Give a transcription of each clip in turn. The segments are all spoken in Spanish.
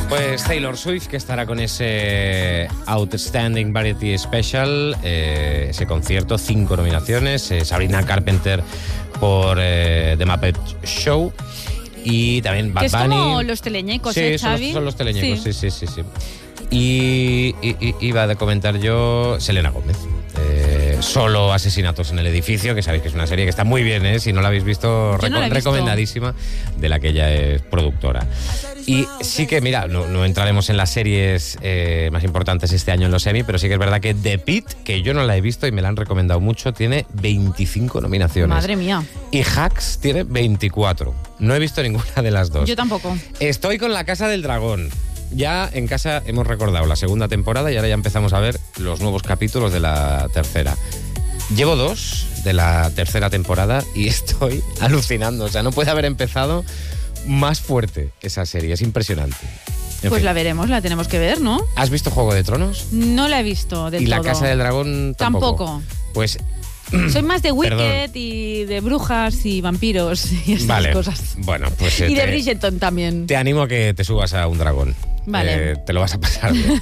Pues Taylor Swift, que estará con ese Outstanding Variety Special, ese concierto, 5 nominaciones, Sabrina Carpenter por The Muppet Show y también Bad Bunny. Que es como los teleñecos, sí, Xavi? Son los teleñecos, sí. Y iba a comentar yo Selena Gómez. Solo Asesinatos en el Edificio, que sabéis que es una serie que está muy bien, si no la habéis visto, recomendadísima, de la que ella es productora. Y sí que, mira, no entraremos en las series más importantes este año en los Emmy, pero sí que es verdad que The Pitt, que yo no la he visto y me la han recomendado mucho, tiene 25 nominaciones. Madre mía. Y Hacks tiene 24. No he visto ninguna de las dos. Yo tampoco. Estoy con La Casa del Dragón. Ya en casa hemos recordado la segunda temporada y ahora ya empezamos a ver los nuevos capítulos de la tercera. Llevo 2 de la tercera temporada y estoy alucinando. O sea, no puede haber empezado más fuerte esa serie. Es impresionante. Pues la veremos, la tenemos que ver, ¿no? ¿Has visto Juego de Tronos? No la he visto del todo. ¿Y La Casa del Dragón tampoco? Pues... Soy más de Wicked y de brujas y vampiros y estas cosas. Bueno, pues... y de Bridgerton también. Te animo a que te subas a un dragón. Vale. Te lo vas a pasar bien.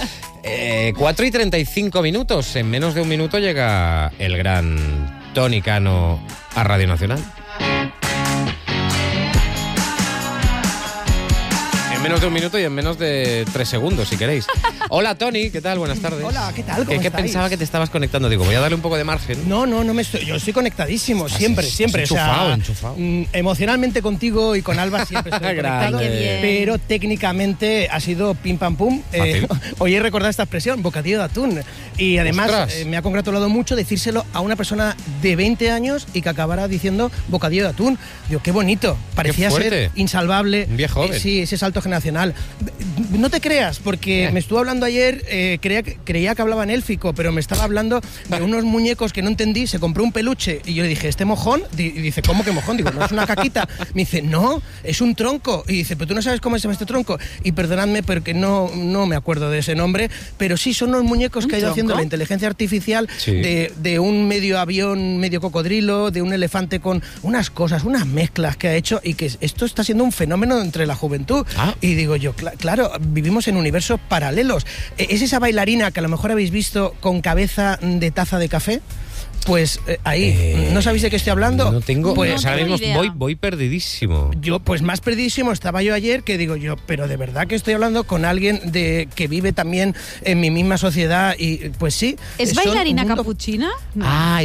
4:35. En menos de un minuto llega el gran Tony Cano a Radio Nacional. En menos de un minuto y en menos de 3 segundos, si queréis. Hola, Tony, ¿qué tal? Buenas tardes. Hola, ¿qué tal? ¿Cómo ¿Qué estáis? pensaba que te estabas conectando? Digo, voy a darle un poco de margen. No me estoy... Yo estoy conectadísimo, siempre. Enchufado. Emocionalmente contigo y con Alba siempre estoy conectado. Qué bien. Pero técnicamente ha sido pim pam pum. Hoy he recordado esta expresión, bocadillo de atún. Y además me ha congratulado mucho decírselo a una persona de 20 años y que acabara diciendo bocadillo de atún. Digo, qué bonito. Parecía ser insalvable. Un viejo joven. Sí, ese salto generacional. No te creas, porque me estuvo hablando ayer, creía que hablaba en élfico, pero me estaba hablando de unos muñecos que no entendí, se compró un peluche y yo le dije, ¿este mojón? Y dice, ¿cómo que mojón? Digo, ¿no es una caquita? Me dice, no, es un tronco. Y dice, ¿pero tú no sabes cómo se llama este tronco? Y perdonadme, porque no me acuerdo de ese nombre, pero sí son unos muñecos que ha ido haciendo la inteligencia artificial de un medio avión, medio cocodrilo, de un elefante con unas cosas, unas mezclas que ha hecho y que esto está siendo un fenómeno entre la juventud. Y digo yo, claro, vivimos en universos paralelos. ¿Es esa bailarina que a lo mejor habéis visto con cabeza de taza de café? Pues ahí, ¿no sabéis de qué estoy hablando? No tengo, pues, ahora mismo voy perdidísimo. Yo, pues más perdidísimo estaba yo ayer, que digo yo, pero de verdad que estoy hablando con alguien que vive también en mi misma sociedad y pues sí. ¿Es bailarina capuchina? No.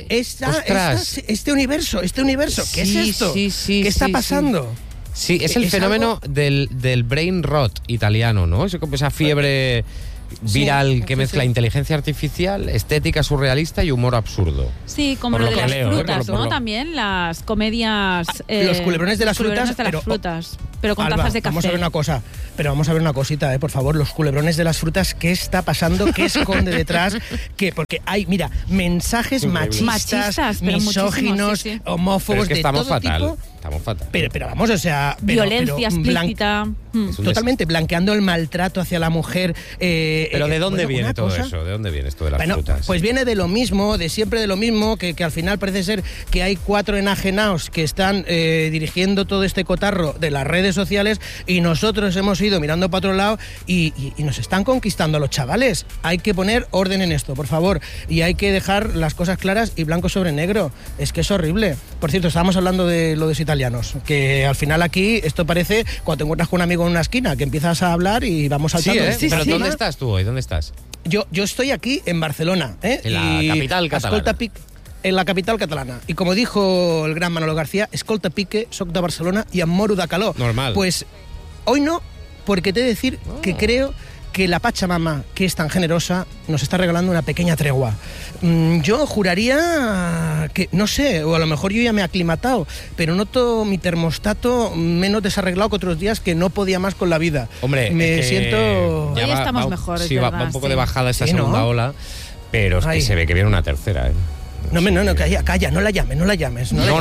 Este universo, ¿qué es esto? ¿Qué está pasando? Sí, es el fenómeno del brain rot italiano, ¿no? Es como esa fiebre viral que mezcla inteligencia artificial, estética surrealista y humor absurdo. Sí, como lo de las frutas, ¿no? También las comedias... los culebrones de las frutas. Pero con Alba, tazas de café. Vamos a ver una cosa, vamos a ver una cosita, por favor, los culebrones de las frutas, ¿qué está pasando? ¿Qué esconde detrás? Porque hay, mira, mensajes machistas, misóginos, homófobos, de todo tipo. Estamos fatal. Pero vamos, o sea... Violencia explícita. Totalmente, blanqueando el maltrato hacia la mujer. Pero ¿de dónde viene todo eso? ¿De dónde viene esto de las frutas? Pues viene de lo mismo, de siempre de lo mismo, que al final parece ser que hay 4 enajenados que están dirigiendo todo este cotarro de las redes sociales y nosotros hemos ido mirando para otro lado y nos están conquistando a los chavales. Hay que poner orden en esto, por favor, y hay que dejar las cosas claras y blanco sobre negro. Es que es horrible. Por cierto, estábamos hablando de lo de los italianos, que al final aquí esto parece cuando te encuentras con un amigo en una esquina, que empiezas a hablar y vamos saltando. Pero ¿dónde estás tú hoy? ¿Dónde estás? Yo estoy aquí en Barcelona, en la capital catalana. En la capital catalana. Y como dijo el gran Manolo García, escolta pique, soc de Barcelona y em moro de calor. Normal. Pues hoy no, porque te he de decir que creo que la Pachamama, que es tan generosa, nos está regalando una pequeña tregua. Yo juraría que, no sé, o a lo mejor yo ya me he aclimatado, pero noto mi termostato menos desarreglado que otros días, que no podía más con la vida. Hombre, me siento... Hoy estamos mejor, sí, va un poco de bajada esta segunda ola, pero es que se ve que viene una tercera, ¿eh? No, calla, no la llames. No la llames. No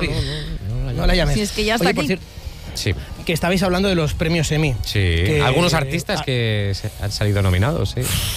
la llames. Si es que ya está aquí. Sí. Que estabais hablando de los premios Emmy. Sí, algunos artistas que han salido nominados, sí.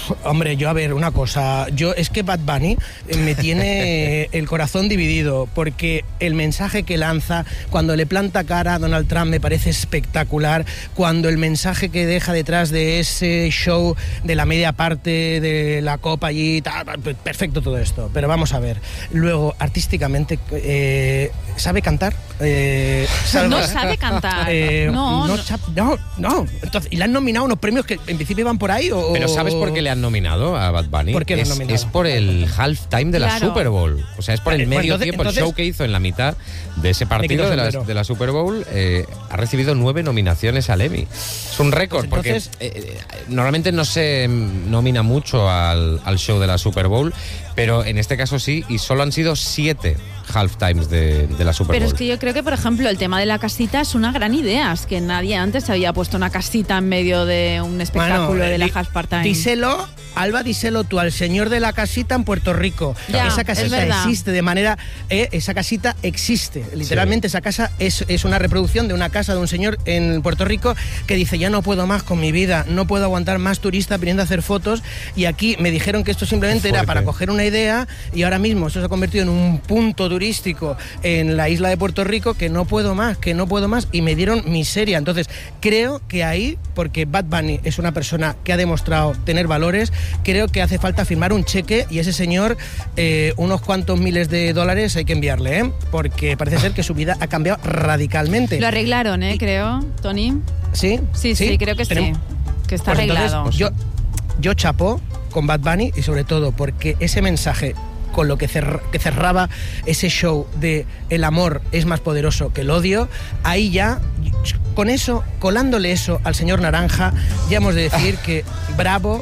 Hombre, yo a ver, una cosa, es que Bad Bunny me tiene el corazón dividido, porque el mensaje que lanza cuando le planta cara a Donald Trump me parece espectacular, cuando el mensaje que deja detrás de ese show de la media parte de la copa allí, perfecto todo esto, pero vamos a ver, luego artísticamente, ¿sabe cantar? No sabe cantar. No. Entonces, ¿y le han nominado unos premios que en principio iban por ahí? Pero ¿sabes por qué le han nominado a Bad Bunny? ¿Por qué le han nominado? Es por el halftime de la Super Bowl. O sea, es por el medio tiempo, el show que hizo en la mitad de ese partido de la Super Bowl. Ha recibido 9 nominaciones al Emmy. Es un récord, porque normalmente no se nomina mucho al show de la Super Bowl, pero en este caso sí, y solo han sido 7 halftimes de la Super Bowl. Pero es que yo creo que, por ejemplo, el tema de la casita es una gran idea. Es que nadie antes había puesto una casita en medio de un espectáculo de la halftime. Díselo, Alba, díselo tú al señor de la casita en Puerto Rico. Ya, esa casita existe de manera... esa casita existe. Literalmente esa casa es una reproducción de una casa de un señor en Puerto Rico que dice, ya no puedo más con mi vida, no puedo aguantar más turistas viniendo a hacer fotos, y aquí me dijeron que esto simplemente era para coger una idea, y ahora mismo eso se ha convertido en un punto turístico en la isla de Puerto Rico que no puedo más, y me dieron miseria. Entonces creo que ahí, porque Bad Bunny es una persona que ha demostrado tener valores, creo que hace falta firmar un cheque, y ese señor unos cuantos miles de dólares hay que enviarle, porque parece ser que su vida ha cambiado radicalmente. Lo arreglaron, creo, Tony. ¿Sí? Sí, creo que sí, que está arreglado. Entonces, yo chapo con Bad Bunny, y sobre todo porque ese mensaje con lo que cerraba ese show de el amor es más poderoso que el odio, ahí ya, con eso, colándole eso al señor Naranja, ya hemos de decir que bravo,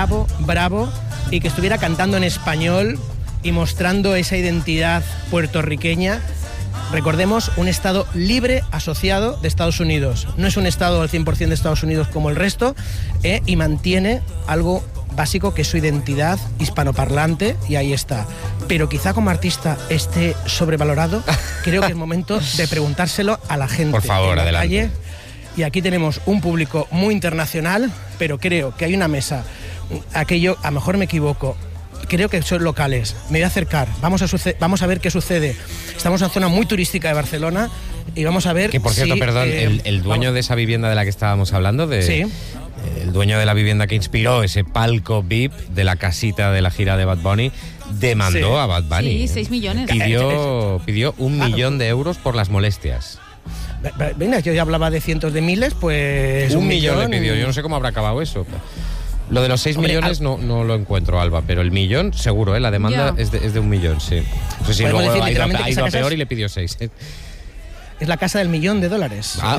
y que estuviera cantando en español y mostrando esa identidad puertorriqueña. Recordemos, un estado libre asociado de Estados Unidos. No es un estado al 100% de Estados Unidos como el resto, y mantiene algo básico que es su identidad hispanoparlante, y ahí está. Pero quizá como artista esté sobrevalorado. Creo que es momento de preguntárselo a la gente. Por favor, en la adelante. calle. Y aquí tenemos un público muy internacional, pero creo que hay una mesa, aquello, a lo mejor me equivoco, creo que son locales. Me voy a acercar, vamos a ver qué sucede. Estamos en una zona muy turística de Barcelona y vamos a ver. Que por cierto, perdón, el dueño de esa vivienda de la que estábamos hablando, el dueño de la vivienda que inspiró ese palco VIP de la casita de la gira de Bad Bunny, demandó a Bad Bunny. Sí, 6 millones. Pidió 1 millón de euros por las molestias. Venga, yo ya hablaba de cientos de miles, pues... 1 millón le pidió, yo no sé cómo habrá acabado eso. Lo de los 6 millones no lo encuentro, Alba, pero el millón, seguro, la demanda es de 1 millón, sí. Eso sí, luego ha ido a peor y le pidió 6. Es la casa del $1 millón.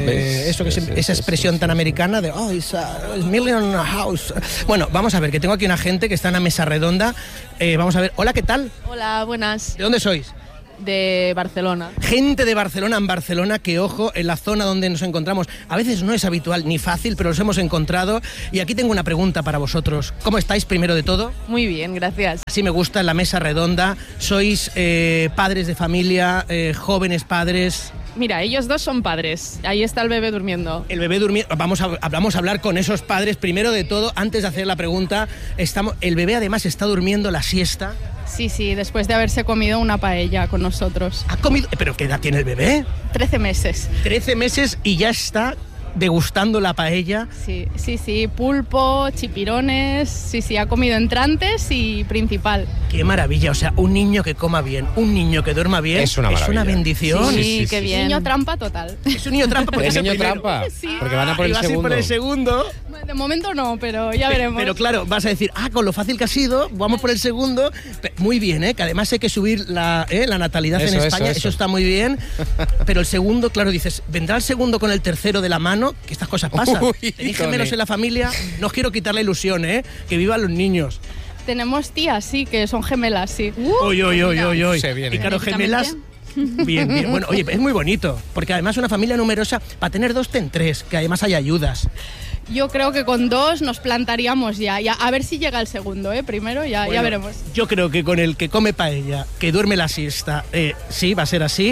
Esa expresión tan americana de it's a million house. Bueno, vamos a ver, que tengo aquí una gente que está en una mesa redonda. Vamos a ver, hola, ¿qué tal? Hola, buenas. ¿De dónde sois? De Barcelona. Gente de Barcelona, en Barcelona, que ojo, en la zona donde nos encontramos, a veces no es habitual ni fácil, pero nos hemos encontrado. Y aquí tengo una pregunta para vosotros. ¿Cómo estáis, primero de todo? Muy bien, gracias. Así me gusta, en la mesa redonda. ¿Sois padres de familia, jóvenes padres? Mira, ellos dos son padres. Ahí está el bebé durmiendo. El bebé durmiendo. Vamos a hablar con esos padres. Primero de todo, antes de hacer la pregunta, el bebé además está durmiendo la siesta. Sí, después de haberse comido una paella con nosotros. ¿Ha comido? ¿Pero qué edad tiene el bebé? 13 meses. 13 meses y ya está degustando la paella. Sí, pulpo, chipirones, sí, ha comido entrantes y principal. Qué maravilla, o sea, un niño que coma bien, un niño que duerma bien, es una bendición. Sí, qué bien. Niño trampa total. Es un niño trampa porque es el niño trampa, porque van a por el segundo. Por el segundo. De momento no, pero ya veremos. Pero claro, vas a decir, con lo fácil que ha sido, vamos por el segundo. Muy bien, que además hay que subir la natalidad en España, eso está muy bien. Pero el segundo, claro, dices, ¿vendrá el segundo con el tercero de la mano? Que estas cosas pasan. Tenéis gemelos en la familia, no os quiero quitar la ilusión, que vivan los niños. Tenemos tías, sí, que son gemelas, sí. Uy. Y claro, gemelas... Bien. Bueno, oye, es muy bonito, porque además una familia numerosa, para tener 2, ten 3, que además hay ayudas. Yo creo que con 2 nos plantaríamos ya, a ver si llega el segundo, primero ya veremos. Yo creo que con el que come paella, que duerme la siesta, sí, va a ser así.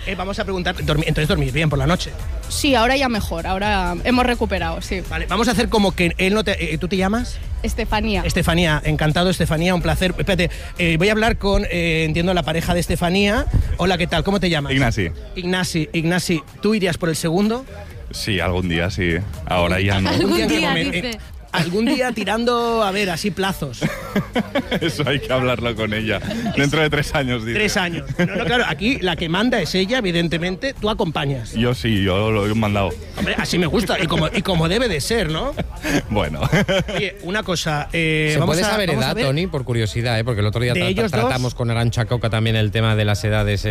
Vamos a preguntar, entonces dormís bien por la noche. Sí, ahora ya mejor, ahora hemos recuperado, sí. Vale, vamos a hacer como que él no te... ¿Tú te llamas? Estefanía. Estefanía, encantado Estefanía, un placer. Espérate, voy a hablar con, entiendo, la pareja de Estefanía. Hola, ¿qué tal? ¿Cómo te llamas? Ignasi, ¿tú irías por el segundo? Sí, algún día sí. Ahora ya no. Algún día, dice. Algún día tirando, a ver, así plazos. Eso hay que hablarlo con ella. Dentro de 3 años, dice. 3 años. No, claro, aquí la que manda es ella, evidentemente. Tú acompañas. Yo sí, yo lo he mandado. Hombre, así me gusta. Y como debe de ser, ¿no? Bueno. Oye, una cosa. ¿Se puede saber edad, Tony, por curiosidad? Porque el otro día tratamos con Arantxa Coca también el tema de las edades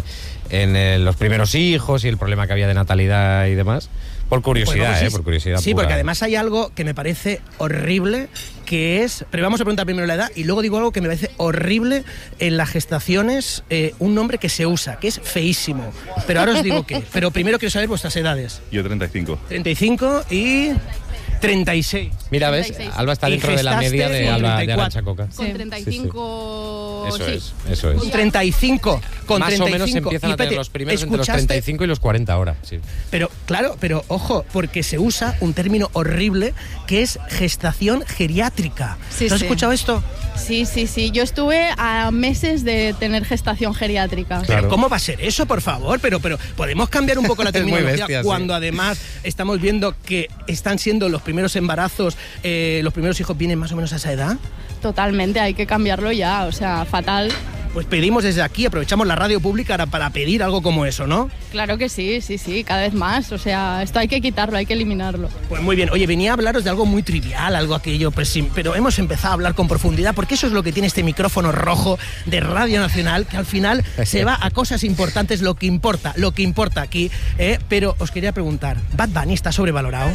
en los primeros hijos y el problema que había de natalidad y demás. Por curiosidad, por curiosidad. Sí, pura. porque además hay algo que me parece horrible, que es... Pero vamos a preguntar primero la edad y luego digo algo que me parece horrible en las gestaciones, un nombre que se usa, que es feísimo. Pero ahora os digo qué. Pero primero quiero saber vuestras edades. Yo 35. 35 y... 36. Mira, ¿ves? 36. Alba está dentro de la media de Arantxa Coca. Con 35... Eso es. Con 35. Con Más 35. o menos empiezan a tener los primeros entre los 35 y los 40 ahora. Sí. Pero, claro, ojo, porque se usa un término horrible que es gestación geriátrica. Sí, ¿Tú has sí. escuchado esto? Sí. Yo estuve a meses de tener gestación geriátrica. Claro. Pero ¿cómo va a ser eso, por favor? Pero podemos cambiar un poco la Es muy terminología bestia, cuando sí. además estamos viendo que están siendo los primeros embarazos, los primeros hijos vienen más o menos a esa edad. Totalmente, hay que cambiarlo ya, o sea, fatal. Pues pedimos desde aquí, aprovechamos la radio pública para pedir algo como eso, ¿no? Claro que sí, cada vez más. O sea, esto hay que quitarlo, hay que eliminarlo. Pues muy bien. Oye, venía a hablaros de algo muy trivial, algo aquello, pues sí, pero hemos empezado a hablar con profundidad porque eso es lo que tiene este micrófono rojo de Radio Nacional, que al final se va a cosas importantes, lo que importa aquí. Pero os quería preguntar, ¿Bad Bunny está sobrevalorado?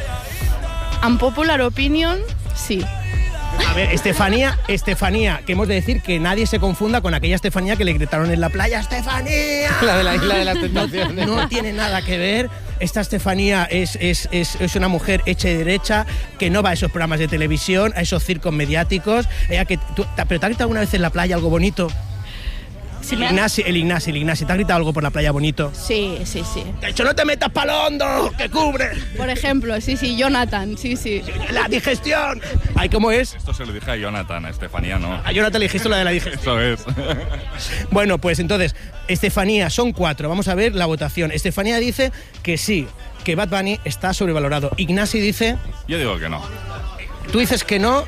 Unpopular opinion, sí. A ver, Estefanía, que hemos de decir que nadie se confunda con aquella Estefanía que le gritaron en la playa, ¡Estefanía! La de la Isla de las Tentaciones. No tiene nada que ver. Esta Estefanía es una mujer hecha y derecha que no va a esos programas de televisión, a esos circos mediáticos. ¿Pero te ha gritado alguna vez en la playa algo bonito? Sí, El Ignasi, ¿te ha gritado algo por la playa bonito? Sí. ¡Te ha dicho, no te metas pa'l hondo, que cubre! Por ejemplo, sí, Jonathan, sí. ¡La digestión! Ay, ¿cómo es? Esto se lo dije a Jonathan, a Estefanía no. A Jonathan le dijiste lo de la digestión. Eso es. Bueno, pues entonces, Estefanía, son 4. Vamos a ver la votación. Estefanía dice que sí, que Bad Bunny está sobrevalorado. Ignasi dice... Yo digo que no. Tú dices que no...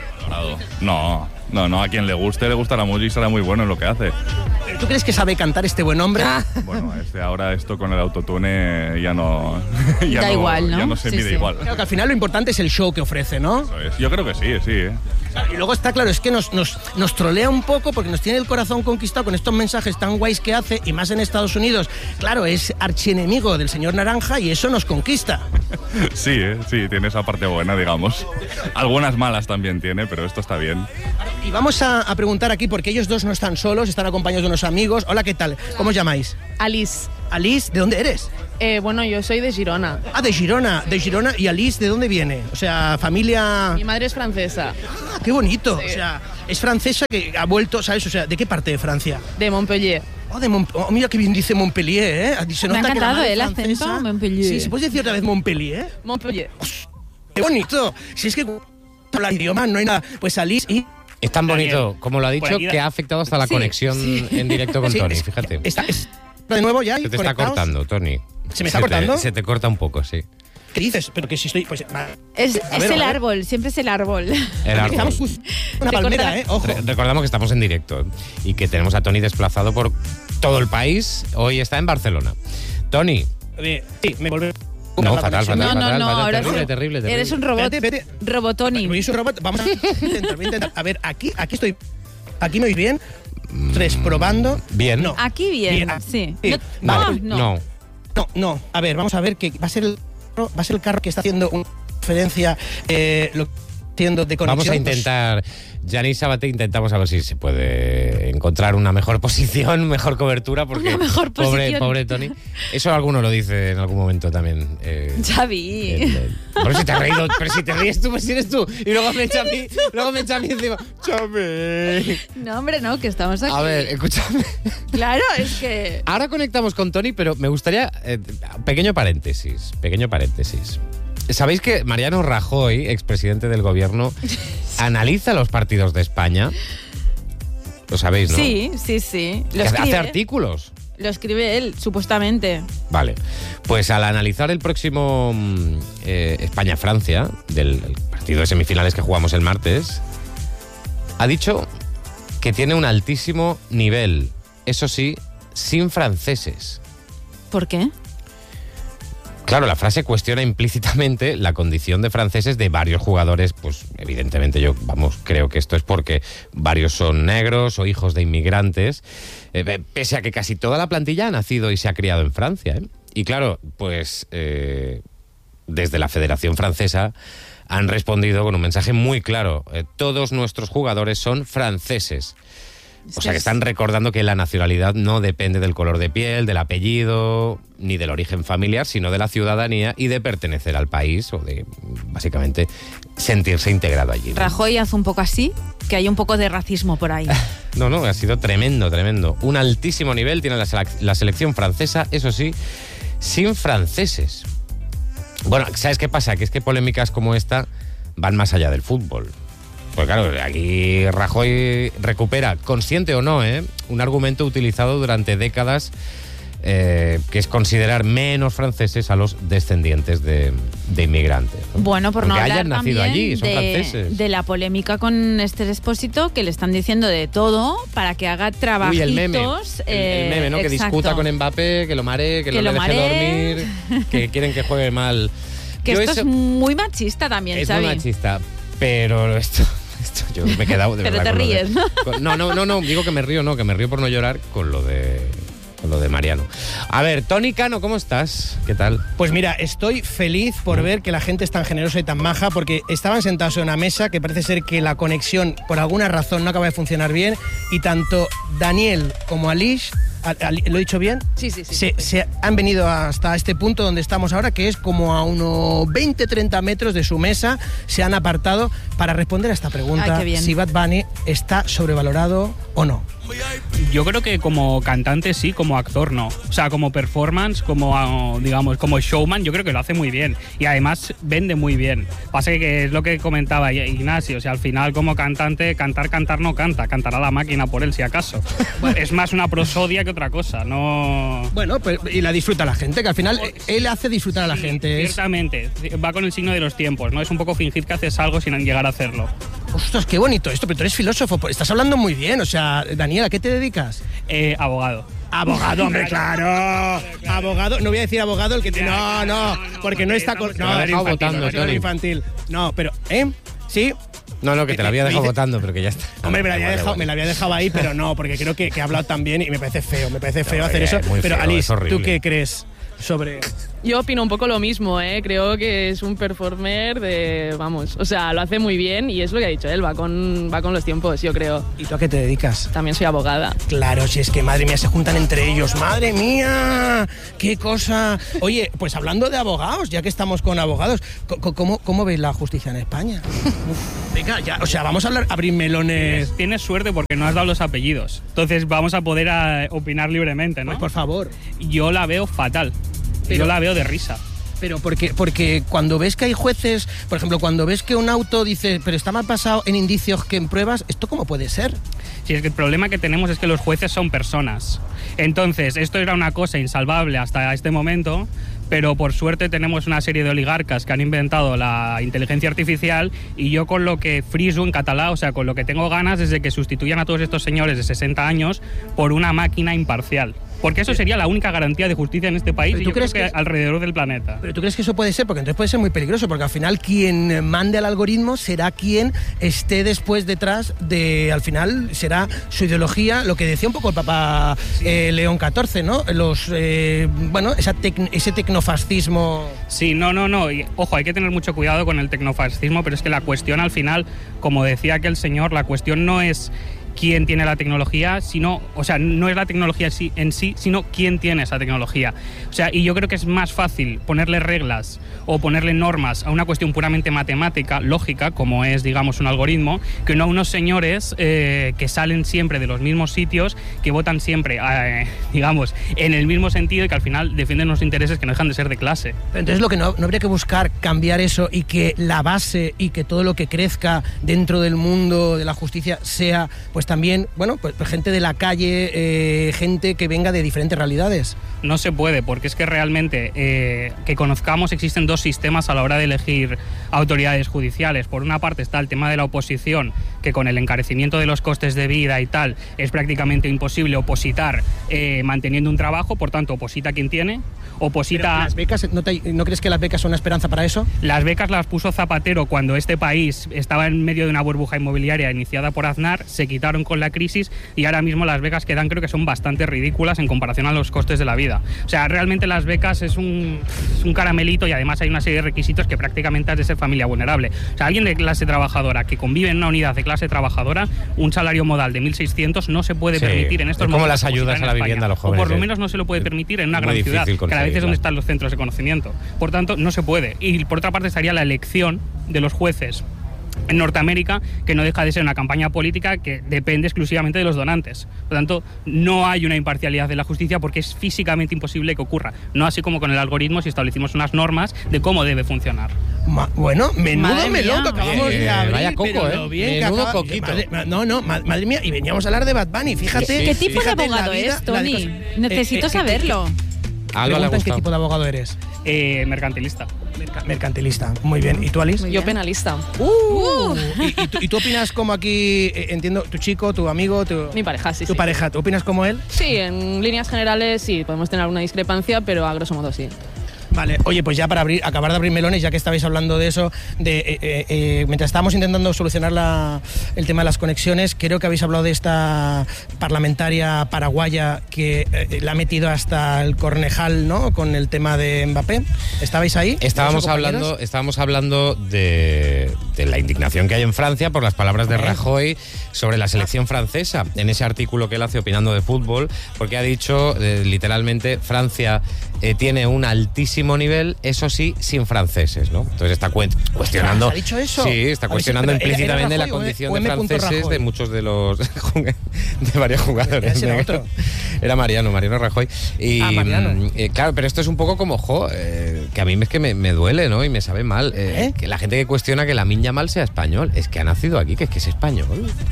No, a quien le gustará mucho y será muy bueno en lo que hace. ¿Tú crees que sabe cantar este buen hombre? Bueno, ahora esto con el autotune ya no... Da igual, ¿no? Ya no se Sí, mide sí. igual. Claro que al final lo importante es el show que ofrece, ¿no? Eso es. Yo creo que sí. Y luego está claro, es que nos trolea un poco porque nos tiene el corazón conquistado con estos mensajes tan guays que hace, y más en Estados Unidos. Claro, es archienemigo del señor Naranja y eso nos conquista. Sí, tiene esa parte buena, digamos. Algunas malas también tiene, pero esto está bien. Y vamos a preguntar aquí, porque ellos dos no están solos, están acompañados de unos amigos. Hola, ¿qué tal? ¿Cómo os llamáis? Alice. Alice, ¿de dónde eres? Bueno, yo soy de Girona. Ah, de Girona. ¿Y Alice de dónde viene? O sea, familia... Mi madre es francesa, Ah, qué bonito. Sí. O sea, es francesa que ha vuelto, ¿sabes? O sea, ¿de qué parte de Francia? de Montpellier. Mira qué bien dice Montpellier, ¿eh? Se Me ha nota que la encantado madre el francesa- acento, Montpellier. Sí, ¿se puede decir otra vez Montpellier? Montpellier. ¡Qué bonito! Si es que hablar idioma no hay nada. Pues Alice y... Es tan bonito, Daniel, como lo ha por dicho, aquí que ha afectado hasta la conexión en directo con Sí, Tony, es- fíjate. Está de nuevo ya. Se te está conectados. cortando, Tony. ¿Se me está cortando? Se te corta un poco, sí. ¿Qué dices? Pero que si estoy... Pues, Es A ver, el a ver. árbol, siempre es el árbol. El árbol. Estamos justo una Te palmera, corta- ¿eh? Ojo. Recordamos que estamos en directo y que tenemos a Tony desplazado por todo el país. Hoy está en Barcelona. Tony. Sí, me volví... No, la fatal, conexión. fatal, No, fatal, ahora terrible. eres un robot. Espérate. Robotoni. Luis, un robot. Vamos a intentar. A ver, aquí estoy. ¿Aquí me oís bien? 3, probando. Bien. No. Aquí bien, Bien. sí. Sí. No, Vale. no. No. A ver, vamos a ver que va a ser el carro que está haciendo una referencia. Lo haciendo de conexión. Vamos a intentar, Yanis Sabaté, intentamos a ver si se puede encontrar una mejor posición, mejor cobertura, porque Una mejor posición. Pobre Tony. Eso alguno lo dice en algún momento también. Xavi. Pero si te has reído, pero si te ríes tú, pues eres tú. Y luego me echa a mí encima. ¡Chame! No, hombre, no, que estamos aquí. A ver, escúchame. Claro, es que... Ahora conectamos con Tony, pero me gustaría... pequeño paréntesis. ¿Sabéis que Mariano Rajoy, expresidente del gobierno, analiza los partidos de España? Lo sabéis, ¿no? Sí. Lo Hace escribe. artículos. Lo escribe él, supuestamente. Vale. Pues al analizar el próximo España-Francia, del partido de semifinales que jugamos el martes, ha dicho que tiene un altísimo nivel. Eso sí, sin franceses. ¿Por qué? Claro, la frase cuestiona implícitamente la condición de franceses de varios jugadores, pues evidentemente creo que esto es porque varios son negros o hijos de inmigrantes, pese a que casi toda la plantilla ha nacido y se ha criado en Francia, ¿eh? Y claro, pues desde la Federación Francesa han respondido con un mensaje muy claro: todos nuestros jugadores son franceses. O sea, que están recordando que la nacionalidad no depende del color de piel, del apellido, ni del origen familiar, sino de la ciudadanía y de pertenecer al país o de, básicamente, sentirse integrado allí, ¿no? Rajoy hace un poco así, que hay un poco de racismo por ahí. No, ha sido tremendo. Un altísimo nivel tiene la selección francesa, eso sí, sin franceses. Bueno, ¿sabes qué pasa? Que es que polémicas como esta van más allá del fútbol. Pues claro, aquí Rajoy recupera, consciente o no, un argumento utilizado durante décadas, que es considerar menos franceses a los descendientes de inmigrantes, ¿no? Bueno, por no aunque hablar hayan nacido también allí, son franceses. de la polémica con Esther Expósito, que le están diciendo de todo para que haga trabajitos. Uy, el meme, ¿no? Que discuta con Mbappé, que lo maree, que no le deje dormir, que quieren que juegue mal. Que esto es muy machista también, es Xavi. muy machista, pero esto yo me he quedado de pero verdad. te ríes, ¿no? No, digo que me río por no llorar con lo de Mariano. A ver, Tony Cano, ¿cómo estás? ¿Qué tal? Pues mira, estoy feliz por ver que la gente es tan generosa y tan maja, porque estaban sentados en una mesa que parece ser que la conexión por alguna razón no acaba de funcionar bien, y tanto Daniel como Alice, ¿lo he dicho bien? Sí. Se han venido hasta este punto donde estamos ahora, que es como a unos 20-30 metros de su mesa, se han apartado para responder a esta pregunta: Ay, qué bien. si Bad Bunny está sobrevalorado o no. Yo creo que como cantante sí, como actor no. O sea, como performance, como digamos, como showman, yo creo que lo hace muy bien. Y además vende muy bien. Pasa que es lo que comentaba Ignacio, o sea, al final como cantante, cantar no canta, cantará la máquina por él si acaso. Es más una prosodia que otra cosa, no... Bueno, pues, y la disfruta la gente, que al final él hace disfrutar a la gente. Ciertamente, va con el signo de los tiempos, ¿no? Es un poco fingir que haces algo sin llegar a hacerlo. Ostras, qué bonito esto, pero tú eres filósofo, estás hablando muy bien. O sea, Daniel, ¿a qué te dedicas? Abogado. Abogado, hombre, claro. Abogado, no voy a decir abogado el que te... No, porque no está con... No, dejado votando, no, Tony. infantil. No, pero, ¿sí? No, que te la había dejado votando, pero que ya está. Hombre, me la había dejado ahí, pero no, porque creo que ha hablado tan bien y me parece feo hacer eso. Muy Pero feo, Alice, es horrible. ¿tú qué crees sobre...? Yo opino un poco lo mismo, creo que es un performer o sea, lo hace muy bien y es lo que ha dicho él, va con los tiempos, yo creo. ¿Y tú a qué te dedicas? También soy abogada. Claro, si es que, madre mía, se juntan entre ellos. ¡Madre mía! ¡Qué cosa! Oye, pues hablando de abogados, ya que estamos con abogados, ¿cómo veis la justicia en España? Venga, ya, o sea, vamos a abrir melones. Tienes suerte porque no has dado los apellidos. Entonces vamos a poder opinar libremente, ¿no? Pues por favor. Yo la veo fatal. Yo la veo de risa. Pero porque cuando ves que hay jueces, por ejemplo, cuando ves que un auto dice, pero está más basado en indicios que en pruebas, ¿esto cómo puede ser? Sí, es que el problema que tenemos es que los jueces son personas. Entonces, esto era una cosa insalvable hasta este momento, pero por suerte tenemos una serie de oligarcas que han inventado la inteligencia artificial, y yo con lo que friso en catalán, o sea, con lo que tengo ganas es de que sustituyan a todos estos señores de 60 años por una máquina imparcial. Porque eso sería la única garantía de justicia en este país y yo creo que alrededor del planeta. ¿Pero tú crees que eso puede ser? Porque entonces puede ser muy peligroso, porque al final quien mande al algoritmo será quien esté después detrás de, al final, será su ideología, lo que decía un poco el Papa León XIV, ¿no? Ese tecnofascismo... Sí, no. Y, ojo, hay que tener mucho cuidado con el tecnofascismo, pero es que la cuestión al final, como decía aquel señor, la cuestión no es quién tiene la tecnología, no es la tecnología en sí, sino quién tiene esa tecnología. O sea, y yo creo que es más fácil ponerle reglas o ponerle normas a una cuestión puramente matemática, lógica, como es, digamos, un algoritmo, que no a unos señores que salen siempre de los mismos sitios, que votan siempre, digamos, en el mismo sentido y que al final defienden unos intereses que no dejan de ser de clase. Pero entonces lo que no habría que buscar cambiar eso y que la base y que todo lo que crezca dentro del mundo de la justicia sea, pues también, pues gente de la calle, gente que venga de diferentes realidades. No se puede, porque es que realmente que conozcamos existen dos sistemas a la hora de elegir autoridades judiciales. Por una parte está el tema de la oposición, que con el encarecimiento de los costes de vida y tal es prácticamente imposible opositar manteniendo un trabajo, por tanto oposita quien tiene, oposita... Pero las becas, ¿no crees que las becas son una esperanza para eso? Las becas las puso Zapatero cuando este país estaba en medio de una burbuja inmobiliaria iniciada por Aznar, se quitaron con la crisis y ahora mismo las becas que dan creo que son bastante ridículas en comparación a los costes de la vida. O sea, realmente las becas es un caramelito y además hay una serie de requisitos que prácticamente has de ser familia vulnerable. O sea, alguien de clase trabajadora que convive en una unidad de clase trabajadora, un salario modal de 1.600 no se puede permitir en estos momentos. Como las ayudas a la vivienda a los jóvenes. O por lo menos no se lo puede permitir en una gran ciudad, que a veces es donde están los centros de conocimiento. Por tanto, no se puede. Y por otra parte estaría la elección de los jueces en Norteamérica, que no deja de ser una campaña política que depende exclusivamente de los donantes. Por lo tanto, no hay una imparcialidad de la justicia porque es físicamente imposible que ocurra. No así como con el algoritmo si establecimos unas normas de cómo debe funcionar. Menudo melón que acabamos de abrir. Vaya coco, menudo coquito. Madre mía, y veníamos a hablar de Bad Bunny, fíjate. ¿Qué tipo de abogado es, Tony? Necesito saberlo. ¿Qué tipo de abogado eres? Mercantilista. Mercantilista, muy bien. ¿Y tú, Alice? Yo penalista. ¿Y tú opinas como aquí, entiendo, tu chico, tu amigo, mi pareja, sí. ¿Tu pareja, tú opinas como él? Sí, en líneas generales sí, podemos tener alguna discrepancia, pero a grosso modo sí. Vale, oye, pues ya para acabar de abrir melones, ya que estabais hablando de eso, mientras estábamos intentando solucionar el tema de las conexiones, creo que habéis hablado de esta parlamentaria paraguaya que la ha metido hasta el cornejal, ¿no? Con el tema de Mbappé. ¿Estabais ahí? Estábamos hablando de la indignación que hay en Francia por las palabras de Rajoy sobre la selección francesa, en ese artículo que él hace opinando de fútbol, porque ha dicho literalmente Francia tiene un altísimo nivel, eso sí, sin franceses, ¿no? Entonces está cuestionando... ¿Ha dicho eso? Sí, está cuestionando implícitamente la condición de franceses de muchos de los... de varios jugadores. Era Mariano Rajoy. Mariano. Claro, pero esto es un poco como, que a mí es que me duele, ¿no? Y me sabe mal. Que la gente que cuestiona que Lamine Yamal sea español, es que ha nacido aquí, que es español.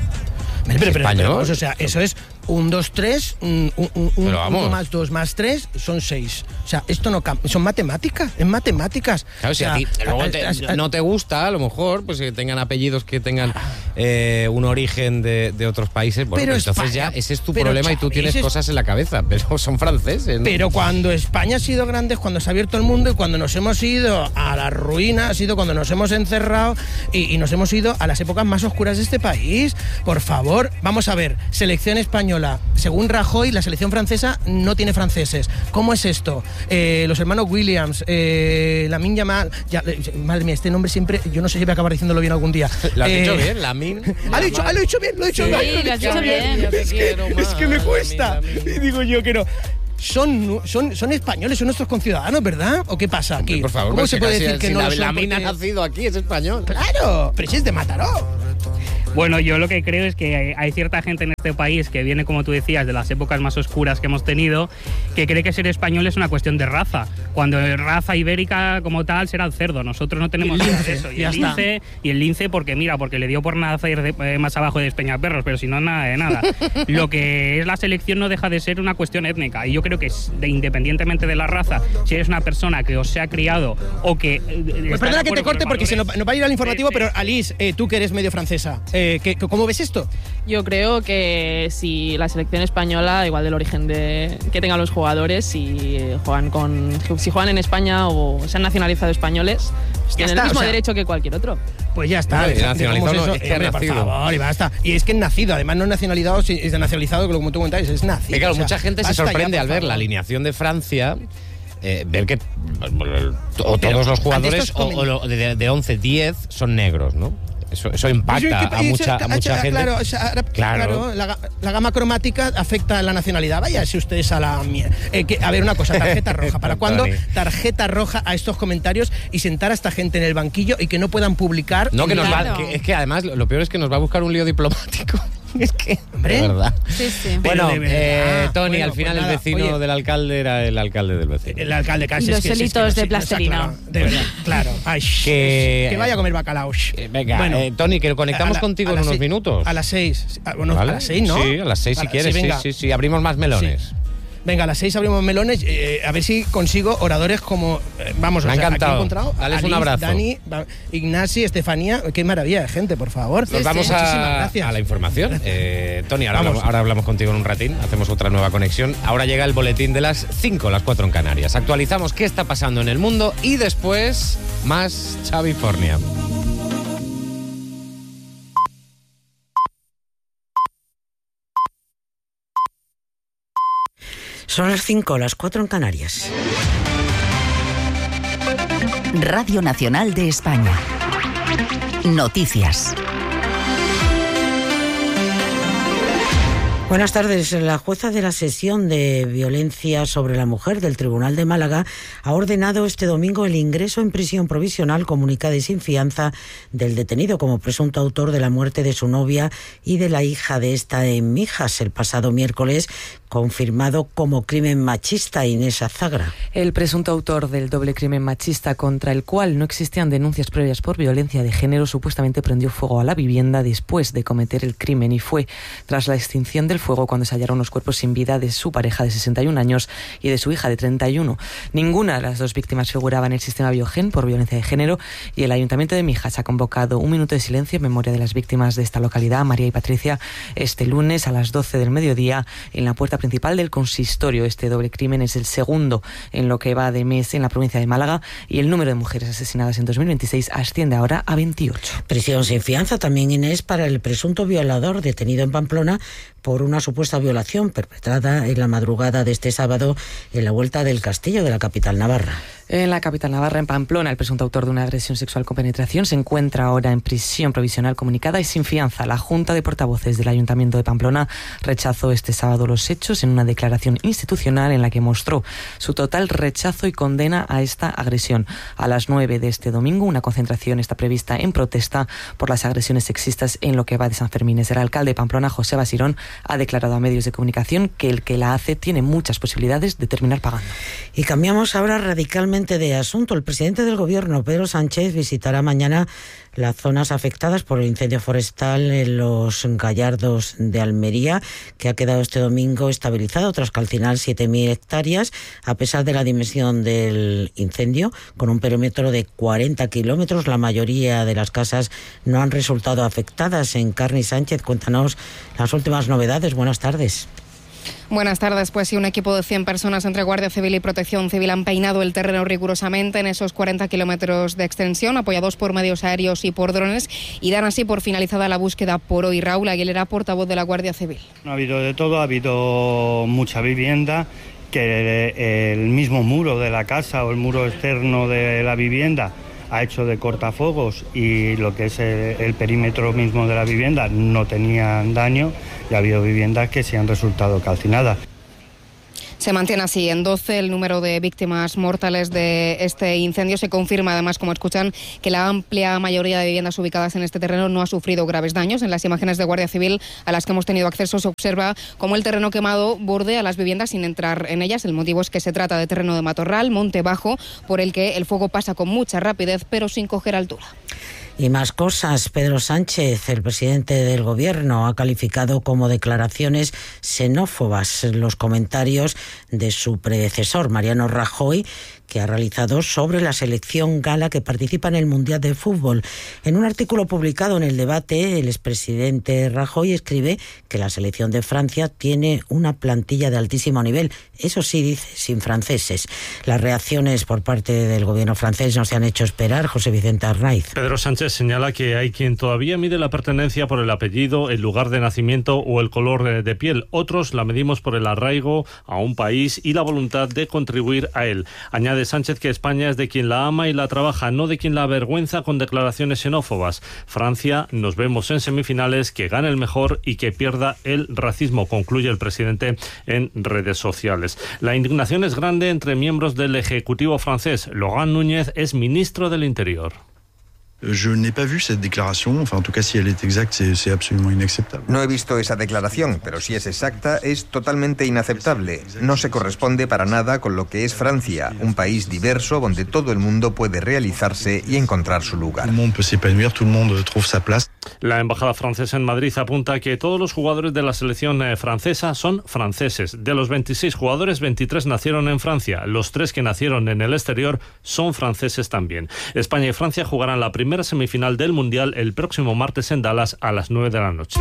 Pero, o sea, eso es 1, 2, 3, 1 más 2 más 3 son 6. O sea, esto no cambia. Son matemáticas, es matemáticas. Claro, si a ti luego no te gusta, a lo mejor, pues que tengan apellidos que tengan un origen de otros países, bueno, pero pues entonces España, ya ese es tu problema y tú tienes cosas en la cabeza, pero son franceses, ¿no? Pero cuando España ha sido grande es cuando se ha abierto el mundo y cuando nos hemos ido a la ruina, ha sido cuando nos hemos encerrado y nos hemos ido a las épocas más oscuras de este país. Por favor, vamos a ver, selección española. Según Rajoy, la selección francesa no tiene franceses. ¿Cómo es esto? Los hermanos Williams, Lamine Yamal... madre mía, este nombre siempre... Yo no sé si voy a acabar diciéndolo bien algún día. ¿Lo has dicho bien, Lamine? Lo he dicho bien. Sí, lo has dicho bien. Es que me cuesta. Digo yo que no. Son españoles, son nuestros conciudadanos, ¿verdad? ¿O qué pasa aquí? Por favor, ¿cómo se puede decir que no son? Lamine ha nacido aquí, es español. Claro, pero si es de Mataró. Bueno, yo lo que creo es que hay cierta gente en este país que viene, como tú decías, de las épocas más oscuras que hemos tenido, que cree que ser español es una cuestión de raza, cuando raza ibérica como tal será el cerdo. Nosotros no tenemos nada de eso. Y el lince porque le dio por nacer más abajo de Despeñaperros, pero si no, nada de nada. Lo que es la selección no deja de ser una cuestión étnica, y yo creo que independientemente de la raza, si eres una persona que os se ha criado o que... Pues perdona que te corte porque se nos va a ir al informativo, pero Alice, tú que eres medio francesa, ¿Cómo ves esto? Yo creo que si la selección española, igual del origen que tengan los jugadores, si juegan en España o se han nacionalizado españoles, pues tienen el mismo derecho que cualquier otro. Pues ya está. Nacionalizado es que ha nacido. Por favor, y basta. Y es que es nacido, además no es nacionalizado, como tú comentáis, es nacido. Claro, mucha gente se sorprende al ver la alineación de Francia. Ver que o todos los jugadores o de 11, 10 son negros, ¿no? Eso impacta a mucha gente. Claro, la gama cromática afecta a la nacionalidad. Vaya, si ustedes a la mierda. A ver, una cosa, tarjeta roja. ¿Para cuándo tarjeta roja a estos comentarios y sentar a esta gente en el banquillo y que no puedan publicar? No, es que además lo peor es que nos va a buscar un lío diplomático. Es que, hombre, de verdad. Sí. Bueno, Tony, al final el vecino del alcalde era el alcalde del vecino. El alcalde casi. Y los helitos de plastilina. De verdad, claro. Ay, que vaya a comer bacalao. Venga, bueno, Tony, que conectamos contigo en unos minutos. A las 6. Bueno, ¿vale? A las 6, ¿no? Sí, a las 6 si quieres. Sí, abrimos más melones. Sí. Venga, a las 6 abrimos melones, a ver si consigo oradores como... vamos, me ha encantado. Aquí he encontrado Dales un abrazo. Dani, Ignasi, Estefanía, qué maravilla de gente, por favor. Nos vamos a la información. Tony, ahora hablamos contigo en un ratín, hacemos otra nueva conexión. Ahora llega el boletín de las 5, las 4 en Canarias. Actualizamos qué está pasando en el mundo y después más Chavifornia. Son las 5, las 4 en Canarias. Radio Nacional de España. Noticias. Buenas tardes. La jueza de la sesión de violencia sobre la mujer del Tribunal de Málaga ha ordenado este domingo el ingreso en prisión provisional comunicada y sin fianza del detenido como presunto autor de la muerte de su novia y de la hija de esta en Mijas el pasado miércoles, confirmado como crimen machista. Inés Azagra. El presunto autor del doble crimen machista contra el cual no existían denuncias previas por violencia de género supuestamente prendió fuego a la vivienda después de cometer el crimen y fue tras la extinción del fuego cuando se hallaron los cuerpos sin vida de su pareja de 61 años y de su hija de 31. Ninguna de las dos víctimas figuraba en el sistema Biogen por violencia de género y el Ayuntamiento de Mijas ha convocado un minuto de silencio en memoria de las víctimas de esta localidad, María y Patricia, este lunes a las 12 del mediodía en la puerta principal del consistorio. Este doble crimen es el segundo en lo que va de mes en la provincia de Málaga y el número de mujeres asesinadas en 2026 asciende ahora a 28. Prisión sin fianza también, Inés, para el presunto violador detenido en Pamplona por una supuesta violación perpetrada en la madrugada de este sábado en la Vuelta del Castillo de la capital navarra. En la capital navarra, en Pamplona, el presunto autor de una agresión sexual con penetración se encuentra ahora en prisión provisional comunicada y sin fianza. La Junta de Portavoces del Ayuntamiento de Pamplona rechazó este sábado los hechos en una declaración institucional en la que mostró su total rechazo y condena a esta agresión. A las 9 de este domingo, una concentración está prevista en protesta por las agresiones sexistas en lo que va de San Fermín. El alcalde de Pamplona, José Basirón, ha declarado a medios de comunicación que el que la hace tiene muchas posibilidades de terminar pagando. Y cambiamos ahora radicalmente de asunto. El presidente del Gobierno, Pedro Sánchez, visitará mañana las zonas afectadas por el incendio forestal en los Gallardos de Almería, que ha quedado este domingo estabilizado tras calcinar 7.000 hectáreas, a pesar de la dimensión del incendio, con un perímetro de 40 kilómetros. La mayoría de las casas no han resultado afectadas. Encarni Sánchez, cuéntanos las últimas novedades. Buenas tardes. Buenas tardes. Pues sí, un equipo de 100 personas entre Guardia Civil y Protección Civil han peinado el terreno rigurosamente en esos 40 kilómetros de extensión, apoyados por medios aéreos y por drones, y dan así por finalizada la búsqueda por hoy. Raúl Aguilera, portavoz de la Guardia Civil. Ha habido de todo, ha habido mucha vivienda, que el mismo muro de la casa o el muro externo de la vivienda ha hecho de cortafuegos y lo que es el perímetro mismo de la vivienda no tenían daño, y ha habido viviendas que sí han resultado calcinadas. Se mantiene así en 12 el número de víctimas mortales de este incendio. Se confirma además, como escuchan, que la amplia mayoría de viviendas ubicadas en este terreno no ha sufrido graves daños. En las imágenes de Guardia Civil a las que hemos tenido acceso se observa cómo el terreno quemado bordea las viviendas sin entrar en ellas. El motivo es que se trata de terreno de matorral, monte bajo, por el que el fuego pasa con mucha rapidez pero sin coger altura. Y más cosas. Pedro Sánchez, el presidente del Gobierno, ha calificado como declaraciones xenófobas los comentarios de su predecesor, Mariano Rajoy, que ha realizado sobre la selección gala que participa en el Mundial de Fútbol. En un artículo publicado en El Debate, el expresidente Rajoy escribe que la selección de Francia tiene una plantilla de altísimo nivel. Eso sí, dice, sin franceses. Las reacciones por parte del gobierno francés no se han hecho esperar. José Vicente Arnaiz. Pedro Sánchez señala que hay quien todavía mide la pertenencia por el apellido, el lugar de nacimiento o el color de piel. Otros la medimos por el arraigo a un país y la voluntad de contribuir a él. Añade Sánchez que España es de quien la ama y la trabaja, no de quien la avergüenza con declaraciones xenófobas. Francia, nos vemos en semifinales, que gane el mejor y que pierda el racismo, concluye el presidente en redes sociales. La indignación es grande entre miembros del Ejecutivo francés. Laurent Núñez es ministro del Interior. Je n'ai pas vu cette déclaration, enfin en tout cas si elle est exacte, c'est absolument inacceptable. No he visto esa declaración, pero si es exacta, es totalmente inaceptable. No se corresponde para nada con lo que es Francia, un país diverso donde todo el mundo puede realizarse y encontrar su lugar. Tout le monde peut s'épanouir, tout le monde trouve sa place. La embajada francesa en Madrid apunta que todos los jugadores de la selección francesa son franceses. De los 26 jugadores, 23 nacieron en Francia. Los 3 que nacieron en el exterior son franceses también. España y Francia jugarán la primera semifinal del Mundial el próximo martes en Dallas a las 9 de la noche.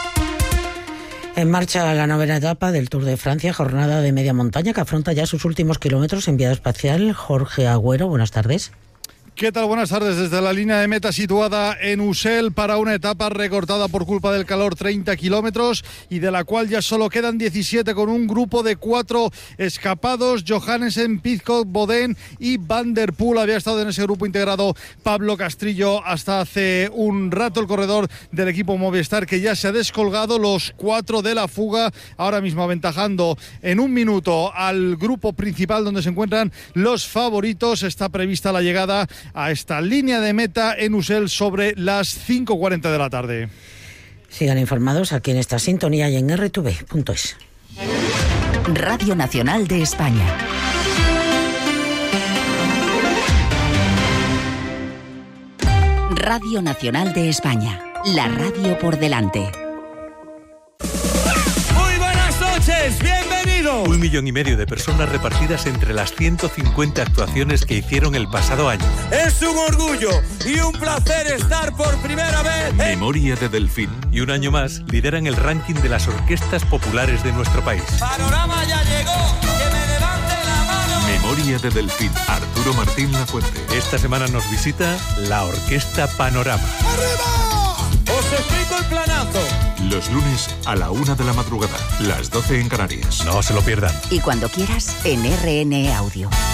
En marcha la 9ª etapa del Tour de Francia, jornada de media montaña que afronta ya sus últimos kilómetros. Enviado especial Jorge Agüero, buenas tardes. ¿Qué tal? Buenas tardes. Desde la línea de meta situada en Ussel para una etapa recortada por culpa del calor, 30 kilómetros, y de la cual ya solo quedan 17 con un grupo de 4 escapados. Johannesen, Pidcock, Bodén y Van der Poel. Había estado en ese grupo integrado Pablo Castrillo hasta hace un rato, el corredor del equipo Movistar, que ya se ha descolgado. Los 4 de la fuga, ahora mismo aventajando en un minuto al grupo principal donde se encuentran los favoritos. Está prevista la llegada a esta línea de meta en Ussel sobre las 5:40 de la tarde. Sigan informados aquí en esta sintonía y en rtv.es. Radio Nacional de España. Radio Nacional de España. La radio por delante. Muy buenas noches, bienvenidos. 1,5 millones de personas repartidas entre las 150 actuaciones que hicieron el pasado año. Es un orgullo y un placer estar por primera vez. Memoria de Delfín. Y un año más lideran el ranking de las orquestas populares de nuestro país. Panorama ya llegó, que me levante la mano. Memoria de Delfín. Arturo Martín Lafuente. Esta semana nos visita la Orquesta Panorama. ¡Arriba! Os explico el planazo. Los lunes a la 1 de la madrugada, las 12 en Canarias. No se lo pierdan. Y cuando quieras, en RN Audio.